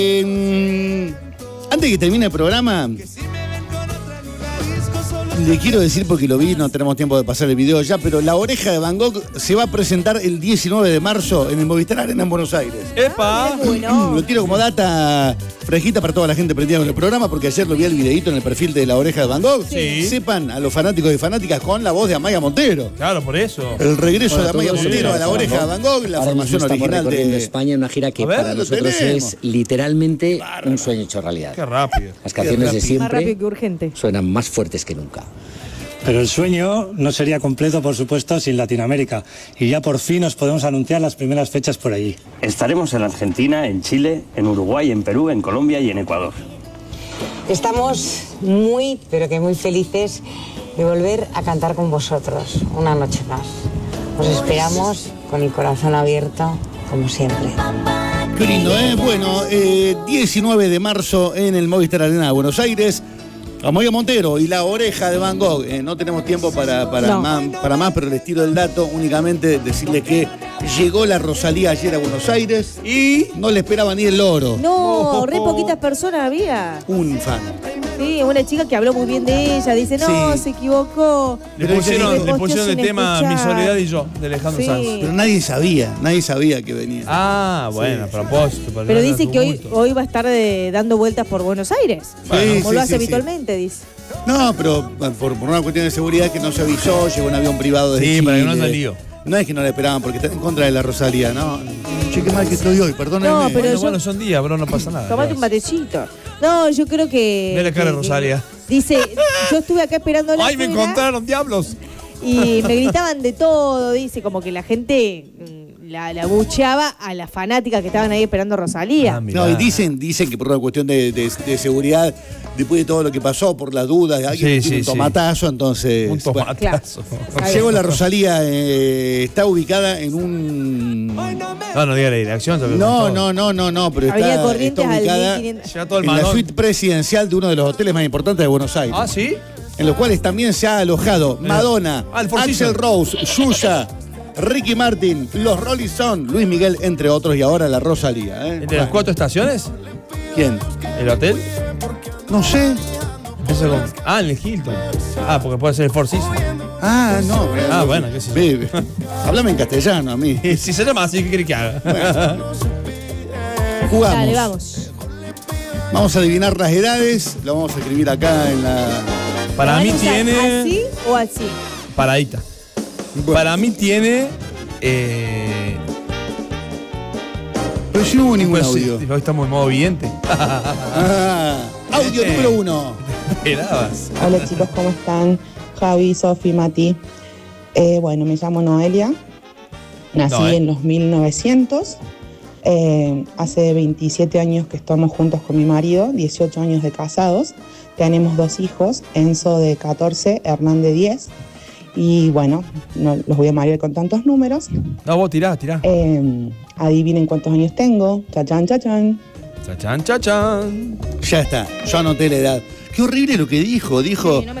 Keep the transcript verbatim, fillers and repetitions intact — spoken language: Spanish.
Eh, antes que termine el programa, le quiero decir, porque lo vi, no tenemos tiempo de pasar el video ya, pero La Oreja de Van Gogh se va a presentar el diecinueve de marzo en el Movistar Arena en Buenos Aires. ¡Epa! Bueno. Lo tiro como data fresquita para toda la gente prendida con el programa, porque ayer lo vi el videíto en el perfil de La Oreja de Van Gogh. Sí. Sepan, a los fanáticos y fanáticas, con la voz de Amaya Montero. Claro, por eso. El regreso Bueno, de Amaya todos Montero los a La días, Oreja ¿no? de Van Gogh, la Ahora formación mismo estamos original recorriendo de España, una gira que A ver, para lo nosotros tenemos. es literalmente Bárbaro. un sueño hecho realidad. Qué rápido. Las canciones de rápido. Más rápido siempre que urgente. suenan más fuertes que nunca. Pero el sueño no sería completo, por supuesto, sin Latinoamérica. Y ya por fin os podemos anunciar las primeras fechas por allí. Estaremos en Argentina, en Chile, en Uruguay, en Perú, en Colombia y en Ecuador. Estamos muy, pero que muy felices de volver a cantar con vosotros una noche más. Os esperamos con el corazón abierto, como siempre. Qué lindo, ¿eh? Bueno, eh, diecinueve de marzo en el Movistar Arena de Buenos Aires. Amaya Montero y La Oreja de Van Gogh. Eh, no tenemos tiempo para, para, No. más, para más, pero les tiro el dato. Únicamente decirles que llegó la Rosalía ayer a Buenos Aires y no le esperaba ni el loro. No, re poquitas personas había. Un fan. Sí, una chica que habló muy bien de ella. Dice, no, Sí. se equivocó. Le Pero pusieron, ella le dice, pusieron de "Vos tema sin Mi escuchar". soledad y yo, de Alejandro Sí. Sanz. Pero nadie sabía, nadie sabía que venía. Ah, bueno, a propósito. para Pero que no dice haya que hoy, tumulto. hoy va a estar de- dando vueltas por Buenos Aires. Bueno, como sí, lo hace sí, sí. habitualmente, dice. No, pero por, por una cuestión de seguridad que no se avisó, llegó un avión privado de Sí, Chile. para que no haya lío. No es que no le esperaban porque está en contra de la Rosalía, ¿no? Che, qué mal que estoy hoy, perdónenme. No, pero Bueno, yo- bueno, son días, bro, no pasa nada. Tomate un matecito. No, yo creo que. Ve la cara de que- Rosalía. Dice, yo estuve acá esperando la ¡Ay, me encontraron, diablos! Y me gritaban de todo, dice, como que la gente mm, la, la bucheaba a las fanáticas que estaban ahí esperando a Rosalía. Ah, mirá. No, y dicen, dicen que por una cuestión de, de- de seguridad, después de todo lo que pasó, por las dudas, alguien Sí, tiene sí, un sí. tomatazo, entonces. Un bueno. tomatazo. Claro. Llegó la Rosalía, eh, está ubicada en un. No, no diga la dirección. porque No, todo. no, no, no, no, pero Avenida está, Corrientes está al ubicada mil quinientos. Llega todo el en la malón. suite presidencial de uno de los hoteles más importantes de Buenos Aires. Ah, ¿sí? En los cuales también se ha alojado Madonna, Ah, el Four Axel Seasons. Rose, Yuya, Ricky Martin, los Rolling Stones, Luis Miguel, entre otros, y ahora la Rosalía. ¿eh? ¿El de las cuatro estaciones? ¿Quién? ¿El hotel? No sé. Eso con- Ah, en el Hilton. Ah, porque puede ser el Four Seasons. Ah, no. Ah, bueno, qué sé yo. Ve, ve. Háblame en castellano a mí. Y si se llama así, ¿qué quiere que haga? Jugamos. Dale, vamos. Vamos a adivinar las edades. Lo vamos a escribir acá en la. Para ¿Van mí a usar tiene. ¿Así o así? Paradita. Bueno, Para mí tiene. Eh, pero si no hubo ningún pues, audio. sí, hoy estamos en modo vidente. Ah, audio Este. número uno. Esperabas. Hola chicos, ¿cómo están? Javi, Sofi, Mati. Eh, bueno, me llamo Noelia. Nací No, eh. en los mil novecientos. Eh, hace veintisiete años que estamos juntos con mi marido, dieciocho años de casados. Tenemos dos hijos, Enzo de catorce, Hernán de diez. Y bueno, no los voy a marear con tantos números. No, vos tirá, tirá. Eh, adivinen cuántos años tengo. Chachán, chachán. Chachán, chachán. Ya está, yo anoté la edad. Qué horrible lo que dijo. Dijo, Sí, no me